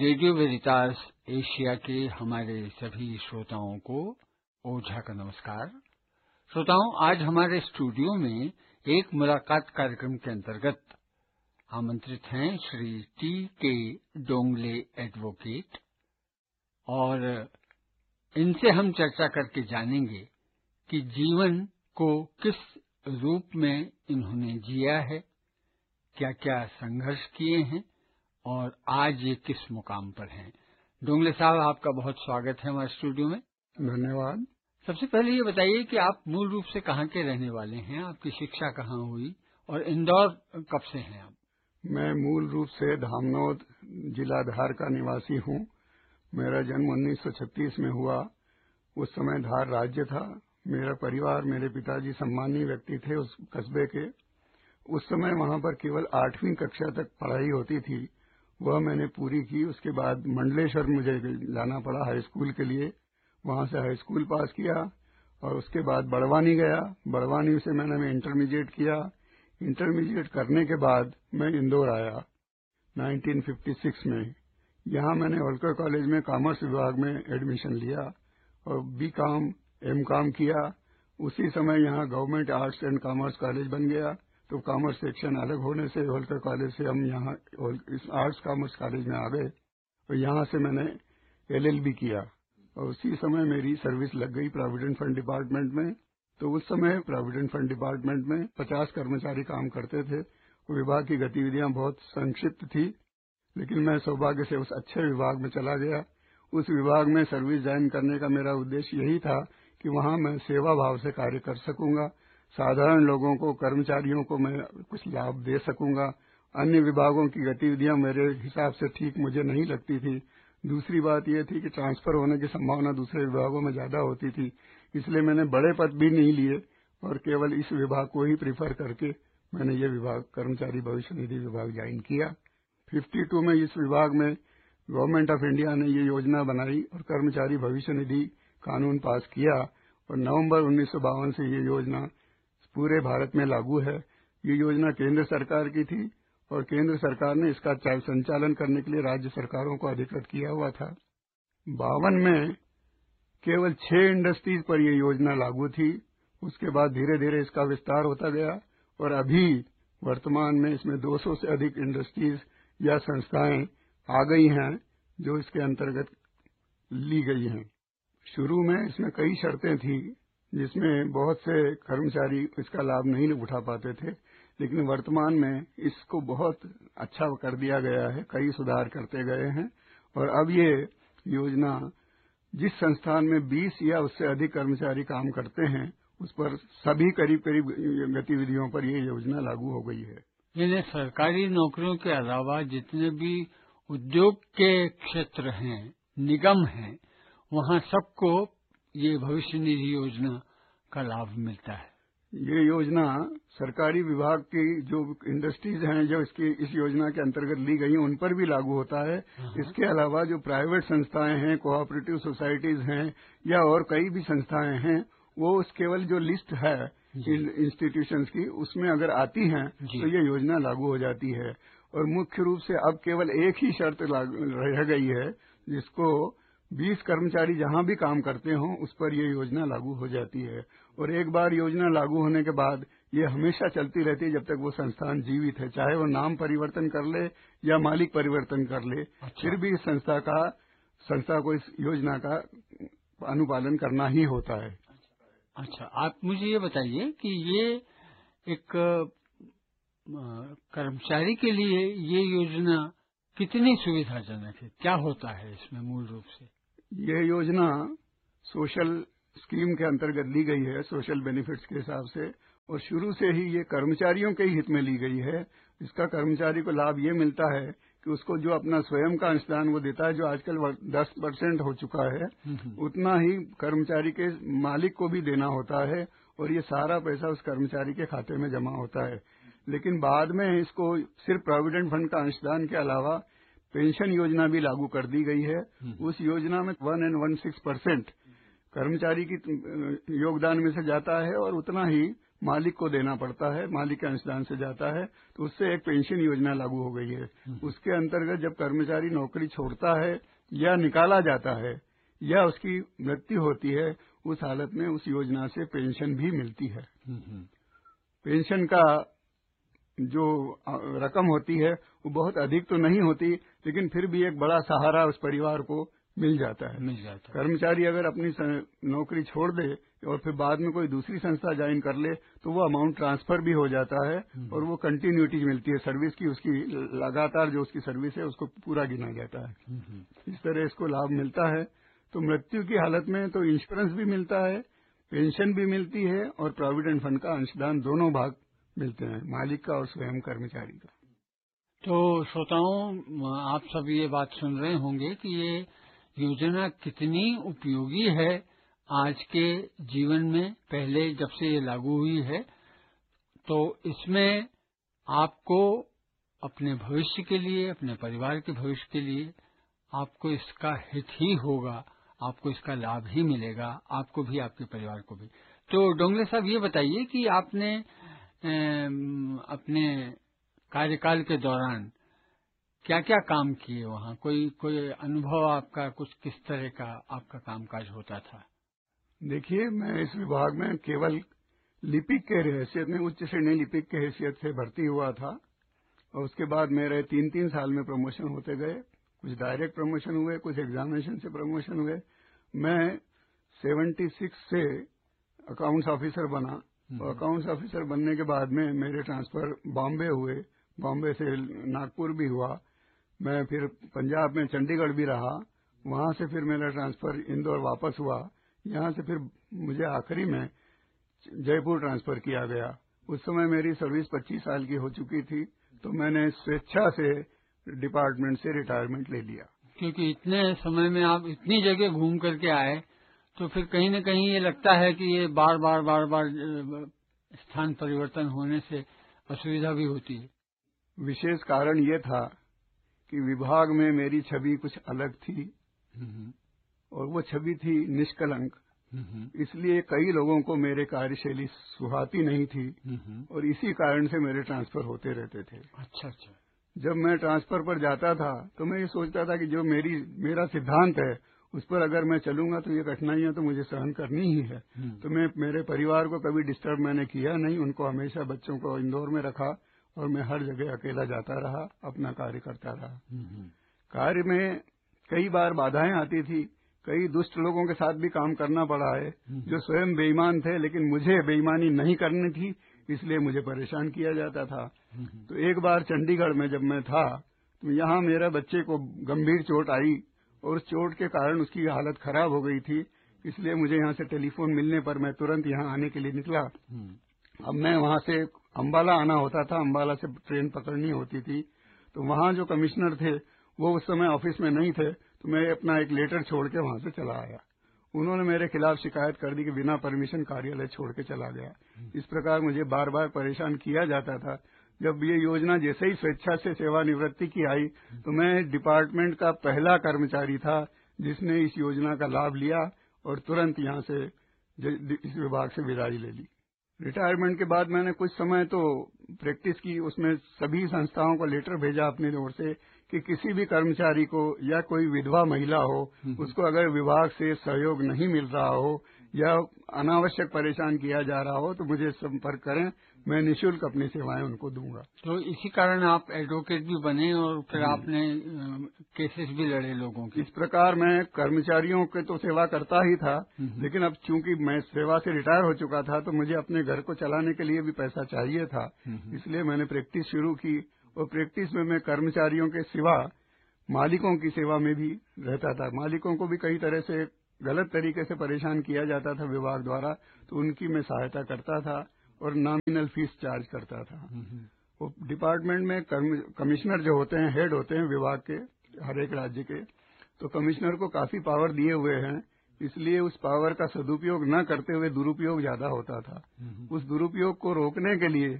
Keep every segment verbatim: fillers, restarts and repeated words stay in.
Radio Veritas Asia के हमारे सभी श्रोताओं को ओझा का नमस्कार। श्रोताओं, आज हमारे स्टूडियो में एक मुलाकात कार्यक्रम के अंतर्गत आमंत्रित हैं श्री टी के डोंगले एडवोकेट, और इनसे हम चर्चा करके जानेंगे कि जीवन को किस रूप में इन्होंने जिया है, क्या क्या संघर्ष किए हैं और आज ये किस मुकाम पर हैं। डोंगले साहब, आपका बहुत स्वागत है हमारे स्टूडियो में। धन्यवाद। सबसे पहले ये बताइए कि आप मूल रूप से कहाँ के रहने वाले हैं, आपकी शिक्षा कहाँ हुई और इंदौर कब से हैं आप? मैं मूल रूप से धामनोद जिला धार का निवासी हूँ। मेरा जन्म उन्नीस सौ छत्तीस में हुआ। उस समय धार राज्य था। मेरा परिवार, मेरे पिताजी सम्मानीय व्यक्ति थे उस कस्बे के। उस समय वहाँ पर केवल आठवीं कक्षा तक पढ़ाई होती थी, वह मैंने पूरी की। उसके बाद मंडलेश्वर मुझे जाना पड़ा हाई स्कूल के लिए। वहाँ से हाई स्कूल पास किया और उसके बाद बड़वानी गया। बड़वानी से मैंने मैं इंटरमीडिएट किया। इंटरमीडिएट करने के बाद मैं इंदौर आया उन्नीस सौ छप्पन में। यहाँ मैंने होलकर कॉलेज में कॉमर्स विभाग में एडमिशन लिया और बी कॉम एम कॉम किया। उसी समय यहाँ government arts and commerce college बन गया, तो कॉमर्स सेक्शन अलग होने से होलकर कॉलेज से हम यहाँ इस आर्ट्स कॉमर्स कॉलेज में आ गए और यहाँ से मैंने एल एल बी किया और उसी समय मेरी सर्विस लग गई प्रोविडेंट फंड डिपार्टमेंट में। तो उस समय प्रोविडेंट फंड डिपार्टमेंट में पचास कर्मचारी काम करते थे। विभाग की गतिविधियां बहुत संक्षिप्त थी, लेकिन मैं सौभाग्य से उस अच्छे विभाग में चला गया। उस विभाग में सर्विस ज्वाइन करने का मेरा उद्देश्य यही था कि वहां मैं सेवा भाव से कार्य कर सकूंगा, साधारण लोगों को, कर्मचारियों को मैं कुछ लाभ दे सकूंगा। अन्य विभागों की गतिविधियां मेरे हिसाब से ठीक मुझे नहीं लगती थी। दूसरी बात यह थी कि ट्रांसफर होने की संभावना दूसरे विभागों में ज्यादा होती थी, इसलिए मैंने बड़े पद भी नहीं लिए और केवल इस विभाग को ही प्रीफर करके मैंने ये विभाग, कर्मचारी भविष्य निधि विभाग ज्वाइन किया। बावन में इस विभाग में गवर्नमेंट ऑफ इंडिया ने ये योजना बनाई और कर्मचारी भविष्य निधि कानून पास किया और नवंबर उन्नीस सौ बावन से ये योजना पूरे भारत में लागू है। ये योजना केंद्र सरकार की थी और केंद्र सरकार ने इसका संचालन करने के लिए राज्य सरकारों को अधिकृत किया हुआ था। बावन में केवल छह इंडस्ट्रीज पर यह योजना लागू थी। उसके बाद धीरे धीरे इसका विस्तार होता गया और अभी वर्तमान में इसमें दो सौ से अधिक इंडस्ट्रीज या संस्थाएं आ गई हैं जो इसके अंतर्गत ली गई हैं। शुरू में इसमें कई शर्तें थी जिसमें बहुत से कर्मचारी इसका लाभ नहीं उठा पाते थे, लेकिन वर्तमान में इसको बहुत अच्छा कर दिया गया है, कई सुधार करते गए हैं और अब ये योजना जिस संस्थान में बीस या उससे अधिक कर्मचारी काम करते हैं उस पर सभी करीब करीब गतिविधियों पर ये योजना लागू हो गई है। यानी सरकारी नौकरियों के अलावा जितने भी उद्योग के क्षेत्र हैं, निगम हैं, वहाँ सबको ये भविष्य निधि योजना का लाभ मिलता है। ये योजना सरकारी विभाग की जो इंडस्ट्रीज हैं जो इसकी इस योजना के अंतर्गत ली गई हैं उन पर भी लागू होता है। इसके अलावा जो प्राइवेट संस्थाएं हैं, कोऑपरेटिव सोसाइटीज हैं या और कई भी संस्थाएं हैं, वो उस केवल जो लिस्ट है इंस्टीट्यूशंस की उसमें अगर आती हैं तो ये योजना लागू हो जाती है। और मुख्य रूप से अब केवल एक ही शर्त रह गई है जिसको बीस कर्मचारी जहां भी काम करते हों उस पर यह योजना लागू हो जाती है और एक बार योजना लागू होने के बाद ये हमेशा चलती रहती है जब तक वो संस्थान जीवित है, चाहे वो नाम परिवर्तन कर ले या मालिक परिवर्तन कर ले। अच्छा। फिर भी इस संस्था का संस्था को इस योजना का अनुपालन करना ही होता है। अच्छा, आप मुझे ये बताइए कि ये एक कर्मचारी के लिए ये योजना कितनी सुविधाजनक है, क्या होता है इसमें मूल रूप से? यह योजना सोशल स्कीम के अंतर्गत ली गई है, सोशल बेनिफिट्स के हिसाब से, और शुरू से ही ये कर्मचारियों के हित में ली गई है। इसका कर्मचारी को लाभ ये मिलता है कि उसको जो अपना स्वयं का अंशदान वो देता है, जो आजकल दस परसेंट हो चुका है, उतना ही कर्मचारी के मालिक को भी देना होता है और ये सारा पैसा उस कर्मचारी के खाते में जमा होता है। लेकिन बाद में इसको सिर्फ प्रोविडेंट फंड का अंशदान के अलावा पेंशन योजना भी लागू कर दी गई है। उस योजना में one and one six percent कर्मचारी की योगदान में से जाता है और उतना ही मालिक को देना पड़ता है, मालिक के अंशदान से जाता है। तो उससे एक पेंशन योजना लागू हो गई है। उसके अंतर्गत जब कर्मचारी नौकरी छोड़ता है या निकाला जाता है या उसकी मृत्यु होती है, उस हालत में उस योजना से पेंशन भी मिलती है। पेंशन का जो रकम होती है वो बहुत अधिक तो नहीं होती, लेकिन फिर भी एक बड़ा सहारा उस परिवार को मिल जाता है। मिल जाता है। कर्मचारी अगर अपनी नौकरी छोड़ दे और फिर बाद में कोई दूसरी संस्था ज्वाइन कर ले तो वो अमाउंट ट्रांसफर भी हो जाता है और वो कंटिन्यूटी मिलती है सर्विस की, उसकी लगातार जो उसकी सर्विस है उसको पूरा गिना जाता है। इस तरह इसको लाभ मिलता है। तो मृत्यु की हालत में तो इंश्योरेंस भी मिलता है, पेंशन भी मिलती है और प्रोविडेंट फंड का अंशदान दोनों भाग मिलते हैं, मालिक का और स्वयं कर्मचारी का। तो श्रोताओं, आप सब ये बात सुन रहे होंगे कि ये योजना कितनी उपयोगी है आज के जीवन में। पहले जब से ये लागू हुई है तो इसमें आपको अपने भविष्य के लिए, अपने परिवार के भविष्य के लिए आपको इसका हित ही होगा, आपको इसका लाभ ही मिलेगा, आपको भी, आपके परिवार को भी। तो डोंगले साहब, ये बताइए कि आपने अपने कार्यकाल के दौरान क्या क्या काम किए वहाँ, कोई कोई अनुभव आपका, कुछ किस तरह का आपका कामकाज होता था? देखिए, मैं इस विभाग में केवल लिपिक के हैसियत में, उच्च श्रेणी लिपिक के हैसियत से भर्ती हुआ था और उसके बाद मेरे तीन तीन साल में प्रमोशन होते गए। कुछ डायरेक्ट प्रमोशन हुए, कुछ एग्जामिनेशन से प्रमोशन हुए। मैं छिहत्तर से अकाउंट्स ऑफिसर बना और अकाउंट्स ऑफिसर बनने के बाद में मेरे ट्रांसफर बॉम्बे हुए, बॉम्बे से नागपुर भी हुआ। मैं फिर पंजाब में चंडीगढ़ भी रहा, वहां से फिर मेरा ट्रांसफर इंदौर वापस हुआ। यहां से फिर मुझे आखिरी में जयपुर ट्रांसफर किया गया। उस समय मेरी सर्विस पच्चीस साल की हो चुकी थी, तो मैंने स्वेच्छा से डिपार्टमेंट से रिटायरमेंट ले लिया। क्योंकि इतने समय में आप इतनी जगह घूम करके आए, तो फिर कहीं न कहीं ये लगता है कि ये बार बार बार बार स्थान परिवर्तन होने से असुविधा भी होती है। विशेष कारण ये था कि विभाग में मेरी छवि कुछ अलग थी और वो छवि थी निष्कलंक। इसलिए कई लोगों को मेरे कार्यशैली सुहाती नहीं थी और इसी कारण से मेरे ट्रांसफर होते रहते थे। अच्छा अच्छा। जब मैं ट्रांसफर पर जाता था तो मैं ये सोचता था कि जो मेरी मेरा सिद्धांत है उस पर अगर मैं चलूंगा तो ये कठिनाइयां तो मुझे सहन करनी ही है। तो मैं मेरे परिवार को कभी डिस्टर्ब मैंने किया नहीं, उनको हमेशा बच्चों को इंदौर में रखा और मैं हर जगह अकेला जाता रहा, अपना कार्य करता रहा। कार्य में कई बार बाधाएं आती थी, कई दुष्ट लोगों के साथ भी काम करना पड़ा है जो स्वयं बेईमान थे, लेकिन मुझे बेईमानी नहीं करनी थी, इसलिए मुझे परेशान किया जाता था। तो एक बार चंडीगढ़ में जब मैं था तो यहाँ मेरे बच्चे को गंभीर चोट आई और उस चोट के कारण उसकी हालत खराब हो गई थी, इसलिए मुझे यहाँ से टेलीफोन मिलने पर मैं तुरंत यहाँ आने के लिए निकला। अब मैं वहाँ से अंबाला आना होता था, अंबाला से ट्रेन पकड़नी होती थी। तो वहाँ जो कमिश्नर थे वो उस समय ऑफिस में नहीं थे, तो मैं अपना एक लेटर छोड़ के वहाँ से चला आया। उन्होंने मेरे खिलाफ शिकायत कर दी कि बिना परमिशन कार्यालय छोड़ के चला गया। इस प्रकार मुझे बार बार परेशान किया जाता था। जब ये योजना जैसे ही स्वेच्छा से सेवानिवृत्ति की आई तो मैं डिपार्टमेंट का पहला कर्मचारी था जिसने इस योजना का लाभ लिया और तुरंत यहाँ से इस विभाग से विदाई ले ली। रिटायरमेंट के बाद मैंने कुछ समय तो प्रैक्टिस की, उसमें सभी संस्थाओं को लेटर भेजा अपनी ओर से कि किसी भी कर्मचारी को या कोई विधवा महिला हो उसको अगर विभाग से सहयोग नहीं मिल रहा हो या अनावश्यक परेशान किया जा रहा हो तो मुझे संपर्क करें, मैं निःशुल्क अपनी सेवाएं उनको दूंगा। तो इसी कारण आप एडवोकेट भी बने और फिर आपने केसेस भी लड़े लोगों की। इस प्रकार मैं कर्मचारियों की तो सेवा करता ही था, लेकिन अब चूंकि मैं सेवा से रिटायर हो चुका था तो मुझे अपने घर को चलाने के लिए भी पैसा चाहिए था, इसलिए मैंने प्रैक्टिस शुरू की और प्रैक्टिस में मैं कर्मचारियों के सिवा मालिकों की सेवा में भी रहता था। मालिकों को भी कई तरह से गलत तरीके से परेशान किया जाता था विभाग द्वारा, तो उनकी मैं सहायता करता था और नॉमिनल फीस चार्ज करता था। वो डिपार्टमेंट में कमिश्नर जो होते हैं, हेड होते हैं विभाग के हर एक राज्य के, तो कमिश्नर को काफी पावर दिए हुए हैं, इसलिए उस पावर का सदुपयोग न करते हुए दुरुपयोग ज्यादा होता था। उस दुरुपयोग को रोकने के लिए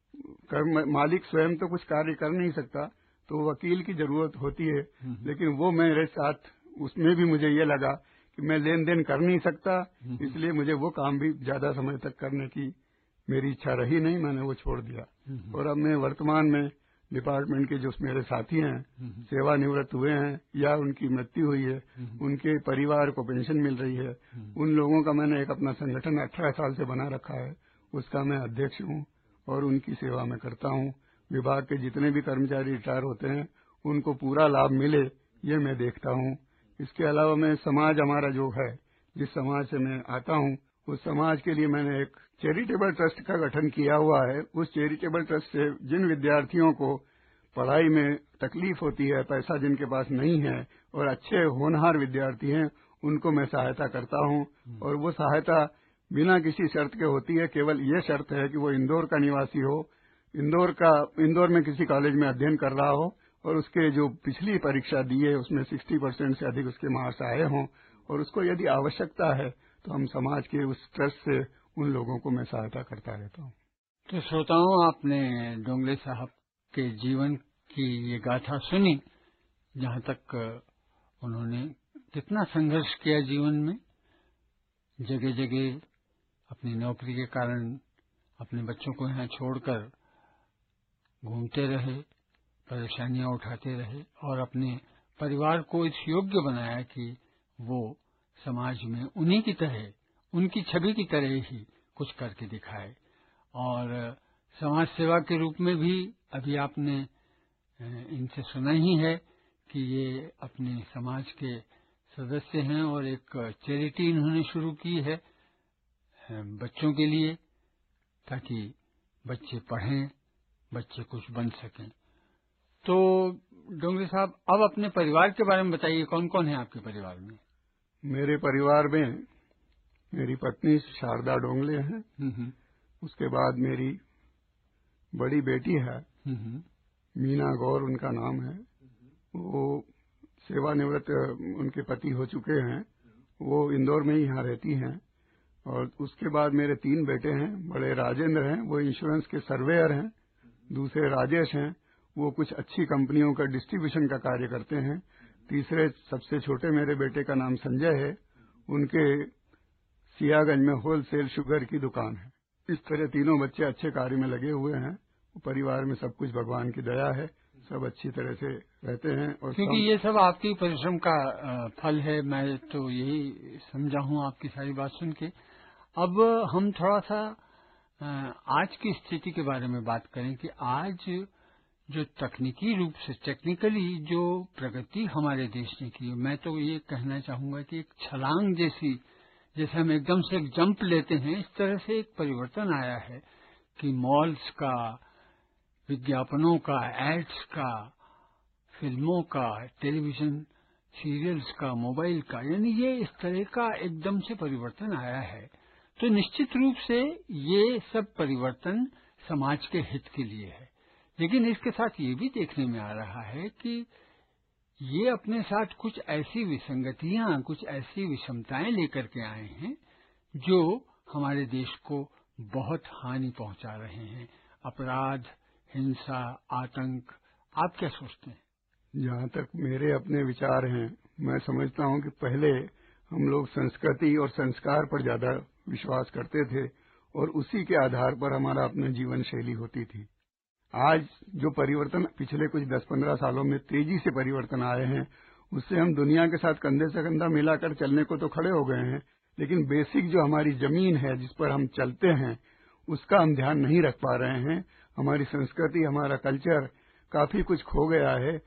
मालिक स्वयं तो कुछ कार्य कर नहीं सकता, तो वकील की जरूरत होती है, लेकिन वो मेरे साथ उसमें भी मुझे ये लगा कि मैं लेन देन कर नहीं सकता, इसलिए मुझे वो काम भी ज्यादा समय तक करने की मेरी इच्छा रही नहीं, मैंने वो छोड़ दिया। और अब मैं वर्तमान में डिपार्टमेंट के जो मेरे साथी हैं, सेवानिवृत्त हुए हैं या उनकी मृत्यु हुई है, उनके परिवार को पेंशन मिल रही है, उन लोगों का मैंने एक अपना संगठन अठारह साल से बना रखा है, उसका मैं अध्यक्ष हूँ और उनकी सेवा में करता हूँ। विभाग के जितने भी कर्मचारी रिटायर होते हैं उनको पूरा लाभ मिले, ये मैं देखता हूँ। इसके अलावा मैं समाज हमारा जो है, जिस समाज से मैं आता हूँ, उस समाज के लिए मैंने एक चैरिटेबल ट्रस्ट का गठन किया हुआ है। उस चैरिटेबल ट्रस्ट से जिन विद्यार्थियों को पढ़ाई में तकलीफ होती है, पैसा जिनके पास नहीं है और अच्छे होनहार विद्यार्थी हैं, उनको मैं सहायता करता हूँ। और वो सहायता बिना किसी शर्त के होती है। केवल ये शर्त है कि वो इंदौर का निवासी हो, इंदौर का इंदौर में किसी कॉलेज में अध्ययन कर रहा हो और उसके जो पिछली परीक्षा दी है उसमें साठ परसेंट से अधिक उसके मार्क्स आए हों, और उसको यदि आवश्यकता है तो हम समाज के उस ट्रस्ट से उन लोगों को मैं सहायता करता रहता हूँ। तो श्रोताओं, आपने डोंगले साहब के जीवन की ये गाथा सुनी, जहाँ तक उन्होंने कितना संघर्ष किया जीवन में, जगह जगह अपनी नौकरी के कारण अपने बच्चों को यहाँ छोड़कर घूमते रहे, परेशानियां उठाते रहे और अपने परिवार को इस योग्य बनाया कि वो समाज में उन्हीं की तरह, उनकी छवि की तरह ही कुछ करके दिखाए। और समाज सेवा के रूप में भी अभी आपने इनसे सुना ही है कि ये अपने समाज के सदस्य हैं और एक चैरिटी इन्होंने शुरू की है बच्चों के लिए, ताकि बच्चे पढ़ें, बच्चे कुछ बन सकें। तो डोंगरे साहब, अब अपने परिवार के बारे में बताइए, कौन कौन है आपके परिवार में? मेरे परिवार में मेरी पत्नी शारदा डोंगले हैं, उसके बाद मेरी बड़ी बेटी है मीना गौर, उनका नाम है। वो सेवानिवृत्त उनके पति हो चुके हैं, वो इंदौर में ही यहाँ रहती हैं। और उसके बाद मेरे तीन बेटे हैं। बड़े राजेंद्र हैं, वो इंश्योरेंस के सर्वेयर हैं। दूसरे राजेश हैं, वो कुछ अच्छी कंपनियों का डिस्ट्रीब्यूशन का कार्य करते हैं। तीसरे सबसे छोटे मेरे बेटे का नाम संजय है, उनके सियागंज में होलसेल शुगर की दुकान है। इस तरह तीनों बच्चे अच्छे कार्य में लगे हुए हैं। परिवार में सब कुछ भगवान की दया है, सब अच्छी तरह से रहते हैं। और क्योंकि ये सब आपकी परिश्रम का फल है, मैं तो यही समझा हूँ आपकी सारी बात सुन के। अब हम थोड़ा सा आज की स्थिति के बारे में बात करें कि आज जो तकनीकी रूप से, टेक्निकली जो प्रगति हमारे देश ने की है, मैं तो ये कहना चाहूंगा कि एक छलांग जैसी, जैसे हम एकदम से एक जंप लेते हैं, इस तरह से एक परिवर्तन आया है कि मॉल्स का, विज्ञापनों का, एड्स का, फिल्मों का, टेलीविजन सीरियल्स का, मोबाइल का, यानी ये इस तरह का एकदम से परिवर्तन आया है। तो निश्चित रूप से ये सब परिवर्तन समाज के हित के लिए है, लेकिन इसके साथ ये भी देखने में आ रहा है कि ये अपने साथ कुछ ऐसी विसंगतियां, कुछ ऐसी विषमताएं लेकर के आए हैं जो हमारे देश को बहुत हानि पहुंचा रहे हैं। अपराध, हिंसा, आतंक, आप क्या सोचते हैं? जहाँ तक मेरे अपने विचार हैं, मैं समझता हूँ कि पहले हम लोग संस्कृति और संस्कार पर ज्यादा विश्वास करते थे और उसी के आधार पर हमारा अपना जीवन शैली होती थी। आज जो परिवर्तन पिछले कुछ दस पंद्रह सालों में तेजी से परिवर्तन आए हैं, उससे हम दुनिया के साथ कंधे से कंधा मिलाकर चलने को तो खड़े हो गए हैं, लेकिन बेसिक जो हमारी जमीन है जिस पर हम चलते हैं, उसका हम ध्यान नहीं रख पा रहे हैं। हमारी संस्कृति, हमारा कल्चर काफी कुछ खो गया है,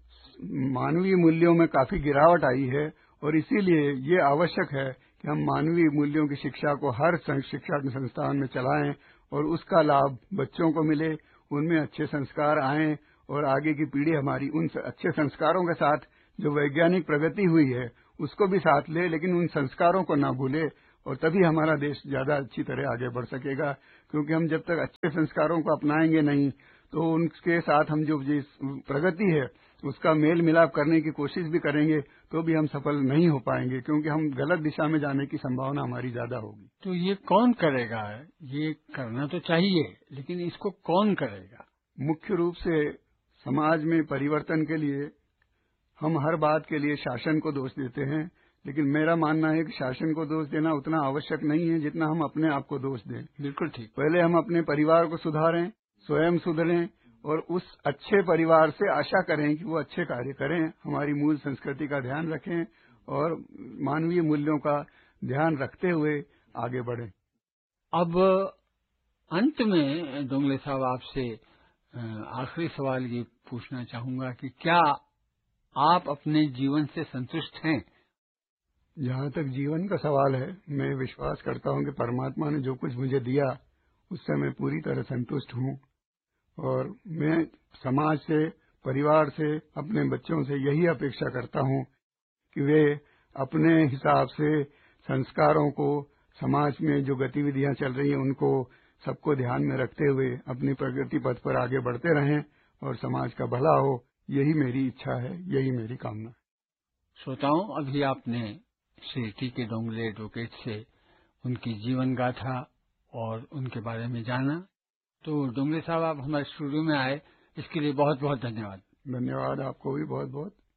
मानवीय मूल्यों में काफी गिरावट आई है और इसीलिए ये आवश्यक है कि हम मानवीय मूल्यों की शिक्षा को हर शिक्षा संस्थान में चलाएं और उसका लाभ बच्चों को मिले, उनमें अच्छे संस्कार आएं और आगे की पीढ़ी हमारी उन अच्छे संस्कारों के साथ जो वैज्ञानिक प्रगति हुई है उसको भी साथ ले, लेकिन उन संस्कारों को न भूले, और तभी हमारा देश ज्यादा अच्छी तरह आगे बढ़ सकेगा। क्योंकि हम जब तक अच्छे संस्कारों को अपनाएंगे नहीं तो उनके साथ हम जो जिस प्रगति है उसका मेल मिलाप करने की कोशिश भी करेंगे तो भी हम सफल नहीं हो पाएंगे, क्योंकि हम गलत दिशा में जाने की संभावना हमारी ज्यादा होगी। तो ये कौन करेगा? ये करना तो चाहिए, लेकिन इसको कौन करेगा? मुख्य रूप से समाज में परिवर्तन के लिए हम हर बात के लिए शासन को दोष देते हैं, लेकिन मेरा मानना है कि शासन को दोष देना उतना आवश्यक नहीं है जितना हम अपने आप को दोष दें। बिल्कुल ठीक। पहले हम अपने परिवार को सुधारें, स्वयं सुधरें और उस अच्छे परिवार से आशा करें कि वो अच्छे कार्य करें, हमारी मूल संस्कृति का ध्यान रखें और मानवीय मूल्यों का ध्यान रखते हुए आगे बढ़ें। अब अंत में डोंगले साहब आपसे आखिरी सवाल ये पूछना चाहूंगा कि क्या आप अपने जीवन से संतुष्ट हैं? जहाँ तक जीवन का सवाल है, मैं विश्वास करता हूँ कि परमात्मा ने जो कुछ मुझे दिया उससे मैं पूरी तरह संतुष्ट हूँ और मैं समाज से, परिवार से, अपने बच्चों से यही अपेक्षा करता हूँ कि वे अपने हिसाब से संस्कारों को, समाज में जो गतिविधियां चल रही हैं उनको सबको ध्यान में रखते हुए अपनी प्रगति पथ पर आगे बढ़ते रहें और समाज का भला हो, यही मेरी इच्छा है, यही मेरी कामना है। श्रोताओं, अभी आपने श्री टी के डोंगले एडवोकेट से उनकी जीवन गाथा और उनके बारे में जाना। तो डोंगले साहब, आप हमारे स्टूडियो में आए, इसके लिए बहुत बहुत धन्यवाद। धन्यवाद, आपको भी बहुत बहुत।